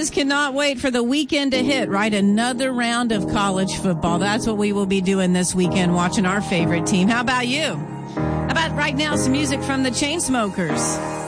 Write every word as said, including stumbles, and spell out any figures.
Texas cannot wait for the weekend to hit, right? Another round of college football. That's what we will be doing this weekend, watching our favorite team. How about you? How about right now, some music from the Chainsmokers?